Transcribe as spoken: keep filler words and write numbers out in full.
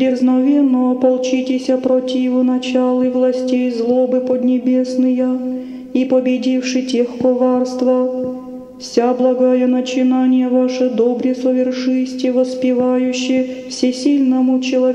Дерзновенно ополчитеся противу начал и властей злобы поднебесные, и победивши тех коварства, вся благая начинание ваше добре совершисте, воспевающее всесильному человеку,